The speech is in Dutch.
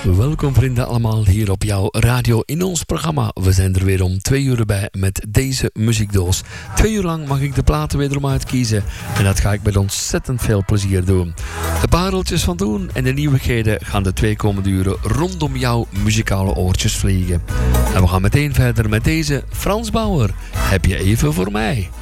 Welkom vrienden allemaal hier op jouw radio in ons programma. We zijn er weer om 2 uur bij met deze muziekdoos. 2 uur lang mag ik de platen wederom uitkiezen. En dat ga ik met ontzettend veel plezier doen. De pareltjes van toen en de nieuwigheden gaan de 2 komende uren rondom jouw muzikale oortjes vliegen. En we gaan meteen verder met deze Frans Bauer. Heb je even voor mij?